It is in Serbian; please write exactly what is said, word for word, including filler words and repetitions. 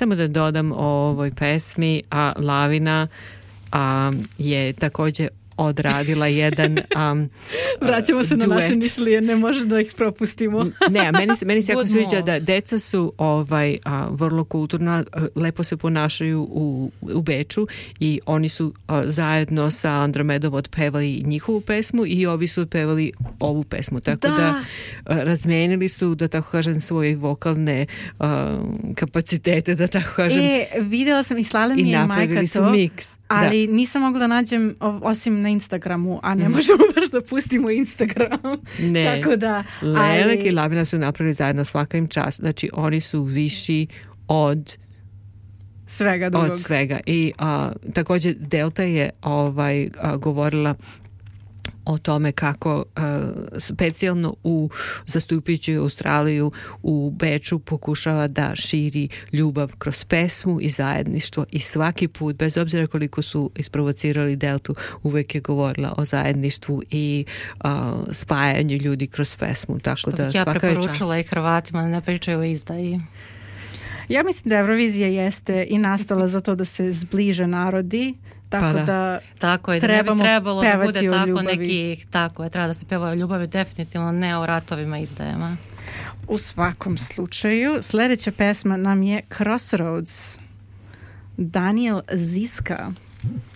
Samo da dodam o ovoj pesmi, a Lavina a, je također odradila jedan um, vraćamo se duet. Na naše Nišlije, ne može da ih propustimo. Ne, meni se, meni se jako sviđa da deca su ovaj, a, vrlo kulturna, lepo se ponašaju u, u Beču i oni su a, zajedno sa Andromedom otpevali njihovu pesmu i ovi su otpevali ovu pesmu, tako da, da a, razmenili su, da tako kažem, svoje vokalne a, kapacitete, da tako kažem. E, vidjela sam i slala mi je majka su to, mix, ali da. Nisam mogla da nađem osim na Instagramu, a ne možemo baš da pustimo Instagram. Ne. Tako da, Lenek ali... i Lavina su napravili zajedno, svaka im čast. Znači, oni su viši od svega drugog. Od svega. I a, također Delta je ovaj, a, govorila o tome kako a, specijalno u zastupajući Australiju u Beču pokušava da širi ljubav kroz pesmu i zajedništvo i svaki put, bez obzira koliko su isprovocirali Deltu, uvek je govorila o zajedništvu i a, spajanju ljudi kroz pesmu. Tako što da bih ja svaka preporučila i Hrvatima da ne pričaju o izdaji. Ja mislim da Eurovizija jeste i nastala za to da se zbliže narodi, tako pa da. da tako je, da ne bi trebalo da bude tako neki, tako je, treba da se peva o ljubavi, definitivno ne o ratovima i izdajama. U svakom slučaju, sljedeća pesma nam je Crossroads, Daniel Ziska.